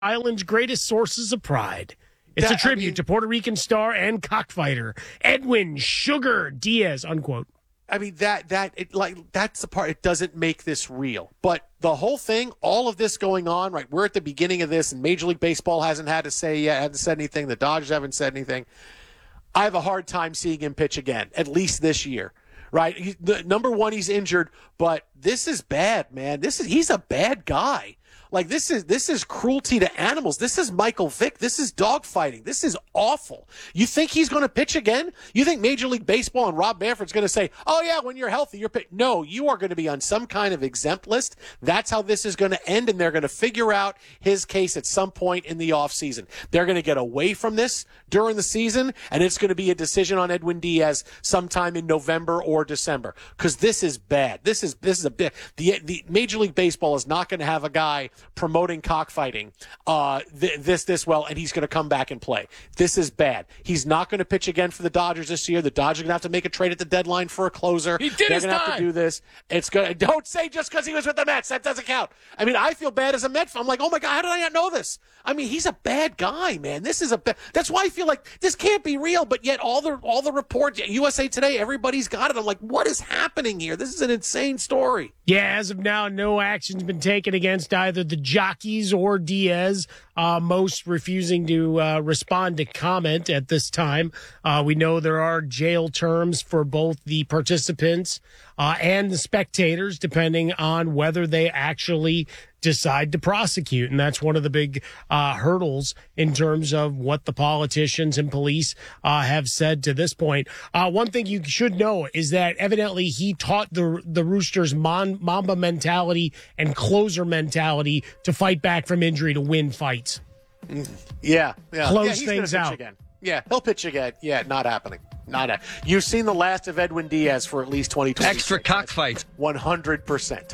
Island's greatest sources of pride. It's a tribute to Puerto Rican star and cockfighter Edwin Sugar Diaz, unquote. I mean, that's the part. It doesn't make this real. But the whole thing, all of this going on, right, we're at the beginning of this, and Major League Baseball hasn't had to say yet, hasn't said anything. The Dodgers haven't said anything. I have a hard time seeing him pitch again, at least this year, right? Number one, he's injured, but this is bad, man. He's a bad guy. Like, this is cruelty to animals. This is Michael Vick. This is dogfighting. This is awful. You think he's going to pitch again? You think Major League Baseball and Rob Manfred's going to say, oh, yeah, when you're healthy, you're pitching? No, you are going to be on some kind of exempt list. That's how this is going to end, and they're going to figure out his case at some point in the offseason. They're going to get away from this during the season, and it's going to be a decision on Edwin Diaz sometime in November or December, because this is bad. This is a bit. The Major League Baseball is not going to have a guy promoting cockfighting this well, and he's going to come back and play. This is bad. He's not going to pitch again for the Dodgers this year. The Dodgers are going to have to make a trade at the deadline for a closer. He did. They're going to have to do this. It's going. Don't say just because he was with the Mets that doesn't count. I mean, I feel bad as a Met fan. I'm like, oh my God, how did I not know this? I mean, he's a bad guy, man. This is that's why I feel like this can't be real. But yet all the reports, USA Today, everybody's got it. I'm like, what is happening here? This is an insane story. Yeah, as of now, no action's been taken against either the jockeys or Diaz, most refusing to respond to comment at this time. We know there are jail terms for both the participants and the spectators, depending on whether they actually decide to prosecute. And that's one of the big hurdles in terms of what the politicians and police have said to this point. One thing you should know is that evidently he taught the Roosters Mamba mentality and closer mentality to fight back from injury to win fights. Yeah. Close things out. Again. Yeah, he'll pitch again. Yeah, not happening. You've seen the last of Edwin Diaz for at least 2020. Extra cockfight. 100%.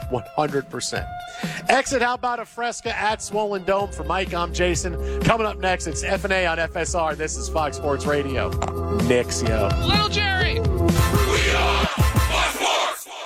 100%. Exit, how about a Fresca at Swollen Dome? For Mike, I'm Jason. Coming up next, it's F&A on FSR. This is Fox Sports Radio. Knicks, yo. Little Jerry. We are Fox Sports.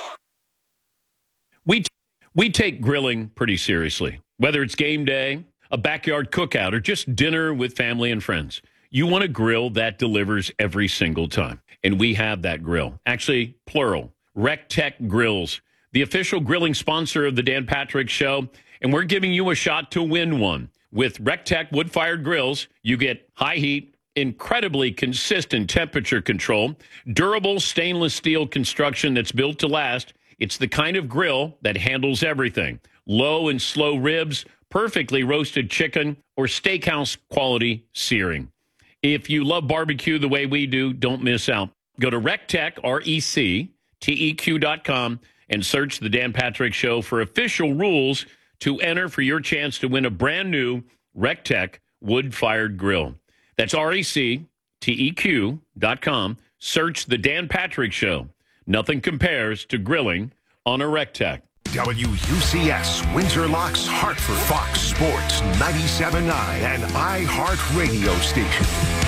We take grilling pretty seriously. Whether it's game day, a backyard cookout, or just dinner with family and friends. You want a grill that delivers every single time. And we have that grill. Actually, plural. RecTech Grills, the official grilling sponsor of the Dan Patrick Show. And we're giving you a shot to win one. With RecTech wood-fired grills, you get high heat, incredibly consistent temperature control, durable stainless steel construction that's built to last. It's the kind of grill that handles everything. Low and slow ribs, perfectly roasted chicken, or steakhouse quality searing. If you love barbecue the way we do, don't miss out. Go to RecTech, RecTeq.com, and search The Dan Patrick Show for official rules to enter for your chance to win a brand new RecTech wood-fired grill. That's RecTeq.com. Search The Dan Patrick Show. Nothing compares to grilling on a RecTech. WUCS, Windsor Locks, Hartford, Fox Sports 97.9 and iHeartRadio station.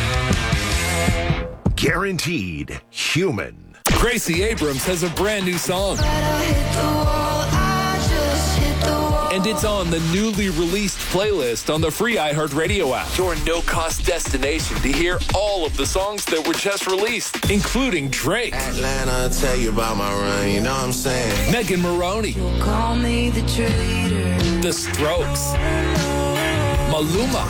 Guaranteed human. Gracie Abrams has a brand new song. And it's on the newly released playlist on the free iHeartRadio app. Your no-cost destination to hear all of the songs that were just released, including Drake, Atlanta, tell you about my run, you know what I'm saying? Megan Maroney, Call me the traitor. The Strokes, Maluma,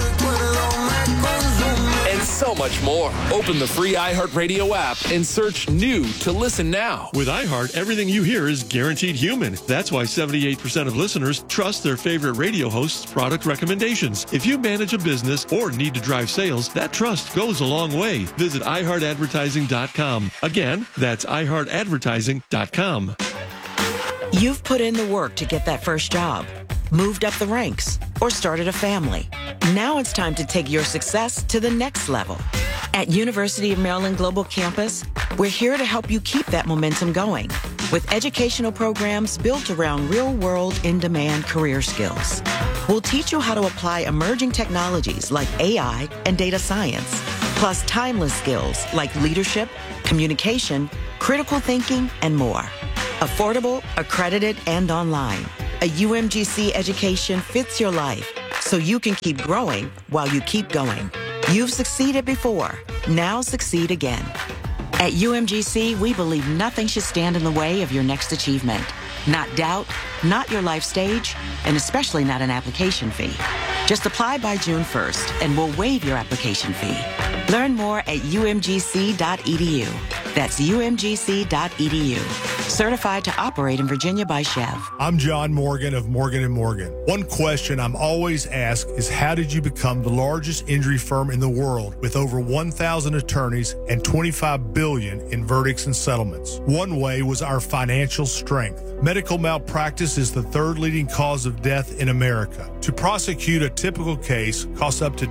and so much more. Open the free iHeartRadio app and search new to listen now. With iHeart, everything you hear is guaranteed human. That's why 78% of listeners trust their favorite radio host's product recommendations. If you manage a business or need to drive sales, that trust goes a long way. Visit iHeartAdvertising.com. Again, that's iHeartAdvertising.com. You've put in the work to get that first job, moved up the ranks, or started a family. Now it's time to take your success to the next level. At University of Maryland Global Campus, we're here to help you keep that momentum going with educational programs built around real-world, in-demand career skills. We'll teach you how to apply emerging technologies like AI and data science, plus timeless skills like leadership, communication, critical thinking, and more. Affordable, accredited, and online. A UMGC education fits your life. so you can keep growing while you keep going. You've succeeded before. Now succeed again. At UMGC, we believe nothing should stand in the way of your next achievement. Not doubt, not your life stage, and especially not an application fee. Just apply by June 1st, and we'll waive your application fee. Learn more at umgc.edu. That's umgc.edu. Certified to operate in Virginia by Chev. I'm John Morgan of Morgan & Morgan. One question I'm always asked is, how did you become the largest injury firm in the world with over 1,000 attorneys and $25 billion in verdicts and settlements? One way was our financial strength. Medical malpractice is the third leading cause of death in America. To prosecute a typical case costs up to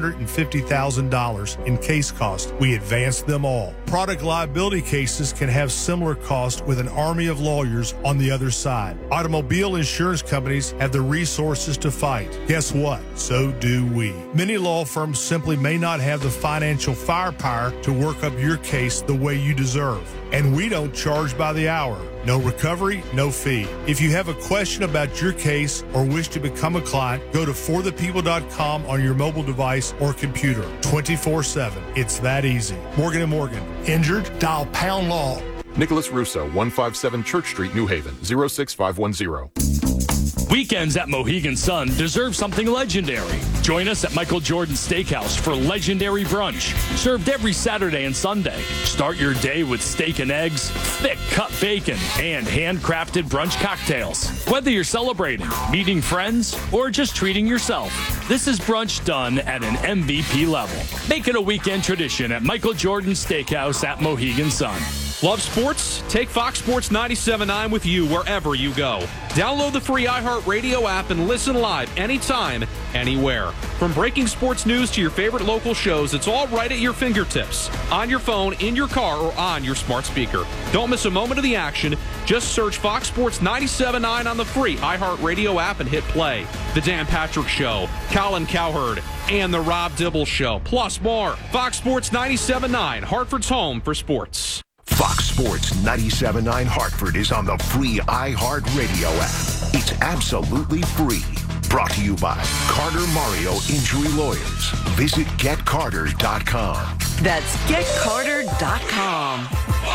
$250,000 in case costs. We advance them all. Product liability cases can have similar costs with an army of lawyers on the other side. Automobile insurance companies have the resources to fight. Guess what? So do we. Many law firms simply may not have the financial firepower to work up your case the way you deserve. And we don't charge by the hour. No recovery, no fee. If you have a question about your case or wish to become a client, go to forthepeople.com on your mobile device or computer 24/7. It's that easy. Morgan & Morgan. Injured? Dial pound law. Nicholas Russo, 157 Church Street, New Haven, 06510. Weekends at Mohegan Sun deserve something legendary. Join us at Michael Jordan Steakhouse for legendary brunch, served every Saturday and Sunday. Start your day with steak and eggs, thick cut bacon, and handcrafted brunch cocktails. Whether you're celebrating, meeting friends, or just treating yourself, this is brunch done at an MVP level. Make it a weekend tradition at Michael Jordan Steakhouse at Mohegan Sun. Love sports? Take Fox Sports 97.9 with you wherever you go. Download the free iHeartRadio app and listen live anytime, anywhere. From breaking sports news to your favorite local shows, it's all right at your fingertips. On your phone, in your car, or on your smart speaker. Don't miss a moment of the action. Just search Fox Sports 97.9 on the free iHeartRadio app and hit play. The Dan Patrick Show, Colin Cowherd, and The Rob Dibble Show. Plus more. Fox Sports 97.9, Hartford's home for sports. Fox Sports 97.9 Hartford is on the free iHeartRadio app. It's absolutely free. Brought to you by Carter Mario Injury Lawyers. Visit GetCarter.com. That's GetCarter.com.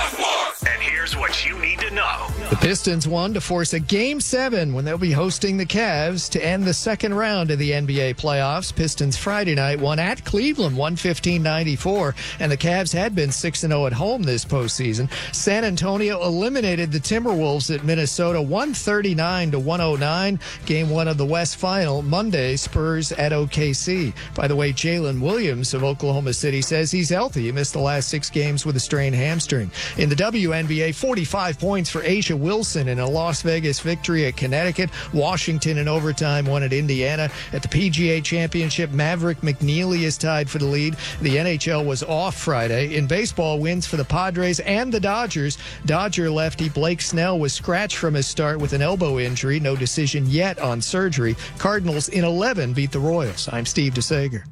And here's what you need to know. The Pistons won to force a Game 7 when they'll be hosting the Cavs to end the second round of the NBA playoffs. Pistons Friday night won at Cleveland 115-94, and the Cavs had been 6-0 at home this postseason. San Antonio eliminated the Timberwolves at Minnesota 139-109. Game 1 of the West Final Monday, Spurs at OKC. By the way, Jalen Williams of Oklahoma City says he's healthy. He missed the last 6 games with a strained hamstring. In the WNBA, 45 points for A'ja Wilson in a Las Vegas victory at Connecticut. Washington in overtime won at Indiana. At the PGA Championship, Maverick McNeely is tied for the lead. The NHL was off Friday. In baseball, wins for the Padres and the Dodgers. Dodger lefty Blake Snell was scratched from his start with an elbow injury. No decision yet on surgery. Cardinals in 11 beat the Royals. I'm Steve DeSager.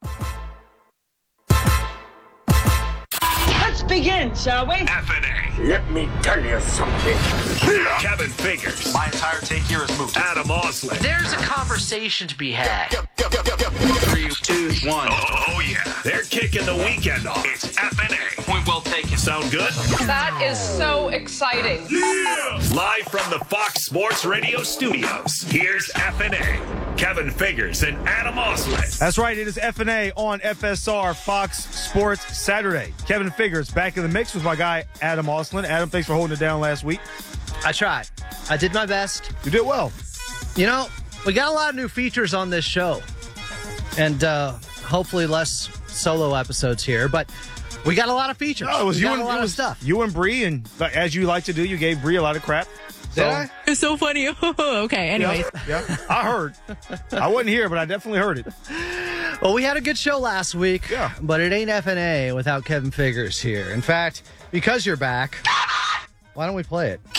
Let's begin, shall we? FNA. Let me tell you something. Kevin Figures. My entire take here is moved. Adam Osley. There's a conversation to be had. 3, 2, 1. Oh, yeah. They're kicking the weekend off. It's FNA. Point well taken. Sound good? That is so exciting. Yeah! Live from the Fox Sports Radio studios, here's FNA. Kevin Figures and Adam Osley. That's right. It is FNA on FSR Fox Sports Saturday. Kevin Figures back in the mix with my guy, Adam Oslin. Adam, thanks for holding it down last week. I tried. I did my best. You did well. You know, we got a lot of new features on this show. And hopefully less solo episodes here. But we got a lot of features. No, it was we got a lot of stuff. You and Bree, and as you like to do, you gave Bree a lot of crap. Did I? It's so funny. Okay, anyways. Yeah, I heard. I wasn't here, but I definitely heard it. Well, we had a good show last week, but it ain't FNA without Kevin Figures here. In fact, because you're back, why don't we play it?